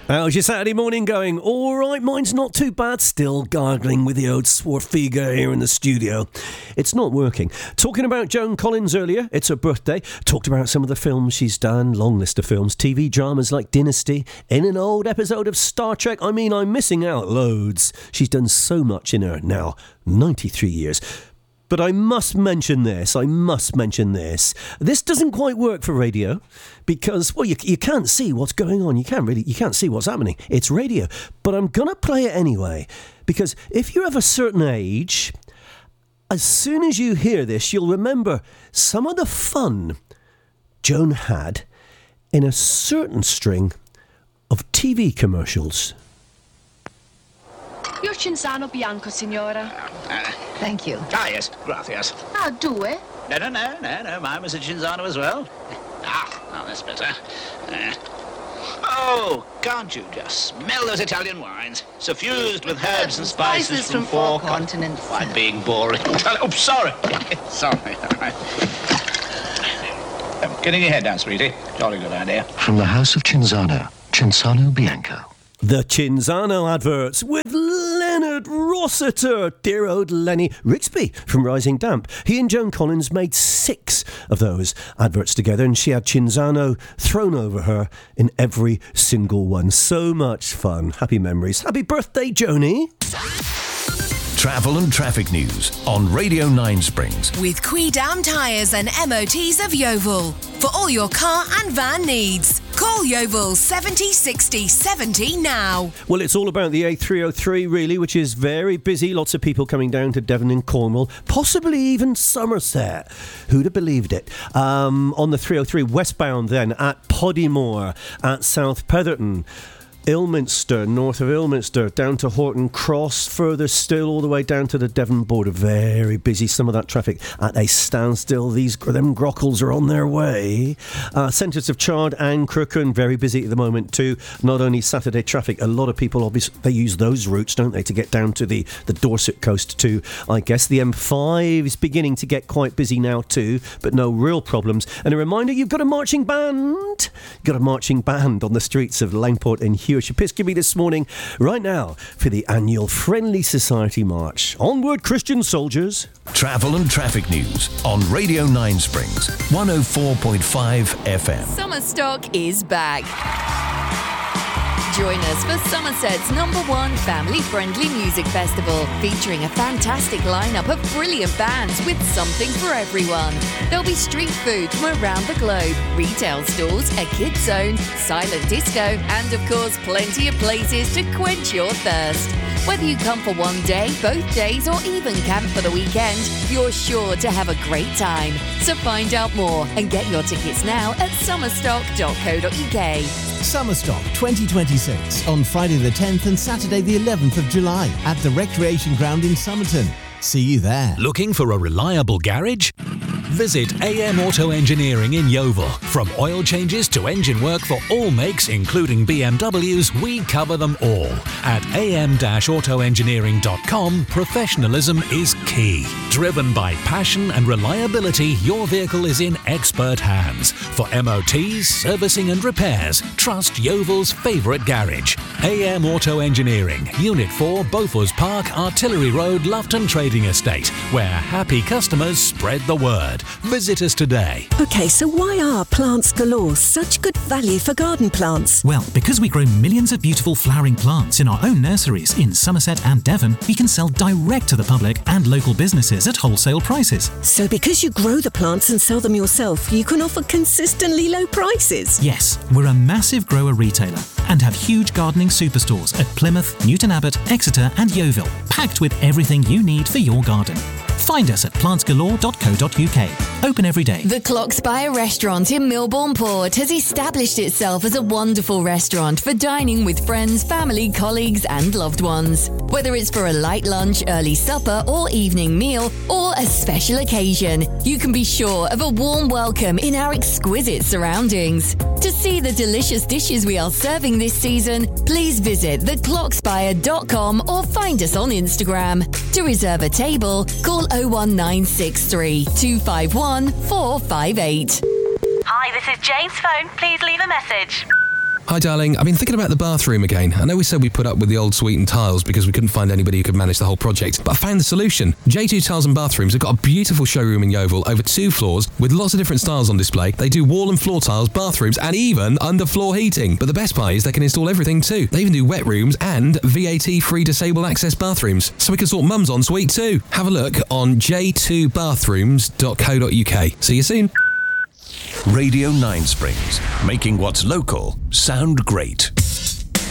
How's your Saturday morning going? All right, mine's not too bad. Still gargling with the old Swarfiga here in the studio. It's not working. Talking about Joan Collins earlier, it's her birthday. Talked about some of the films she's done. Long list of films. TV dramas like Dynasty. In an old episode of Star Trek. I mean, I'm missing out loads. She's done so much in her now 93 years. But I must mention this. This doesn't quite work for radio because, well, you can't see what's going on. You can't see what's happening. It's radio. But I'm going to play it anyway because if you're of a certain age, as soon as you hear this, you'll remember some of the fun Joan had in a certain string of TV commercials. Io Cinzano Bianco, signora. Thank you. Ah, yes, gracias. Ah, due? No, mine was a Cinzano as well. Now that's better. Oh, can't you just smell those Italian wines? Suffused with herbs and spices from four continents. Quite being boring. Oh, sorry. Sorry. Getting your head down, sweetie. Jolly good idea. From the House of Cinzano, Cinzano Bianco. The Cinzano adverts with Leonard Rossiter, dear old Lenny Rixby from Rising Damp. He and Joan Collins made 6 of those adverts together and she had Cinzano thrown over her in every single one. So much fun. Happy memories. Happy birthday, Joni. Travel and traffic news on Radio 9 Springs. With Quidam Tyres and MOTs of Yeovil. For all your car and van needs. Call Yeovil 70 60 70 now. Well, it's all about the A303 really, which is very busy. Lots of people coming down to Devon and Cornwall, possibly even Somerset. Who'd have believed it? On the 303 westbound then at Poddymore, at South Petherton, Ilminster, north of Ilminster, down to Horton Cross, further still all the way down to the Devon border. Very busy, some of that traffic at a standstill. Them grockles are on their way. Centres of Chard and Crookham, very busy at the moment too. Not only Saturday traffic, a lot of people, obviously, they use those routes, don't they, to get down to the Dorset coast too. I guess the M5 is beginning to get quite busy now too, but no real problems. And a reminder, you've got a marching band. You've got a marching band on the streets of Langport and Hewish Episcopi this morning, right now, for the annual Friendly Society March. Onward, Christian soldiers. Travel and traffic news on Radio 9 Springs, 104.5 FM. Summer Stock is back. Join us for Somerset's #1 family-friendly music festival, featuring a fantastic lineup of brilliant bands with something for everyone. There'll be street food from around the globe, retail stores, a kids zone, silent disco, and of course plenty of places to quench your thirst. Whether you come for one day, both days, or even camp for the weekend, you're sure to have a great time. So find out more and get your tickets now at summerstock.co.uk. Summerstock 2026 on Friday the 10th and Saturday the 11th of July at the Recreation Ground in Somerton. See you there. Looking for a reliable garage? Visit AM Auto Engineering in Yeovil. From oil changes to engine work for all makes, including BMWs, we cover them all. At am-autoengineering.com, professionalism is key. Driven by passion and reliability, your vehicle is in expert hands. For MOTs, servicing and repairs, trust Yeovil's favourite garage. AM Auto Engineering, Unit 4, Beauforts Park, Artillery Road, Loughton Trading Estate, where happy customers spread the word. Visit us today. Okay, so why are Plants Galore such good value for garden plants? Well, because we grow millions of beautiful flowering plants in our own nurseries in Somerset and Devon, we can sell direct to the public and local businesses at wholesale prices. So because you grow the plants and sell them yourself, you can offer consistently low prices? Yes, we're a massive grower retailer and have huge gardening superstores at Plymouth, Newton Abbot, Exeter and Yeovil, packed with everything you need for your garden. Find us at plantsgalore.co.uk. Open every day. The Clockspire restaurant in Milbourne Port has established itself as a wonderful restaurant for dining with friends, family, colleagues and loved ones. Whether it's for a light lunch, early supper or evening meal, or a special occasion, you can be sure of a warm welcome in our exquisite surroundings. To see the delicious dishes we are serving this season, please visit theclockspire.com or find us on Instagram. To reserve a table, call 01963 251 458. Hi, this is Jane's phone. Please leave a message. Hi, darling. I've been thinking about the bathroom again. I know we said we put up with the old sweetened tiles because we couldn't find anybody who could manage the whole project, but I found the solution. J2 Tiles and Bathrooms have got a beautiful showroom in Yeovil over 2 floors with lots of different styles on display. They do wall and floor tiles, bathrooms, and even underfloor heating. But the best part is they can install everything too. They even do wet rooms and VAT-free disabled access bathrooms, so we can sort mum's en suite too. Have a look on j2bathrooms.co.uk. See you soon. Radio 9 Springs, making what's local sound great.